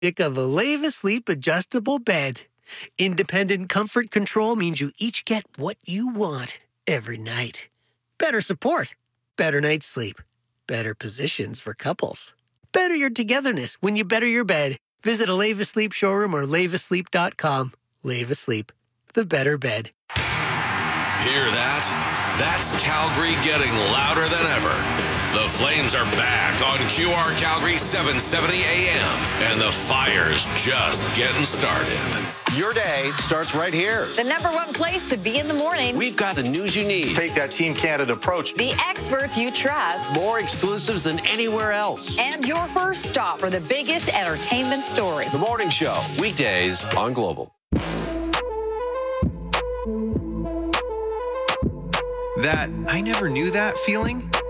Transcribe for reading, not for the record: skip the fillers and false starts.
of a Leva Sleep adjustable bed. Independent comfort control means you each get what you want every night. Better support, better night's sleep, better positions for couples. Better your togetherness when you better your bed. Visit a Leva Sleep showroom or levasleep.com. Leva Sleep, the better bed. Hear that? That's Calgary getting louder than ever. The Flames are back on QR Calgary 770 AM, and the fire's just getting started. Your day starts right here. The number one place to be in the morning. We've got the news you need. Take that Team Canada approach. The experts you trust. More exclusives than anywhere else. And your first stop for the biggest entertainment stories. The Morning Show, weekdays on Global. That I never knew that feeling?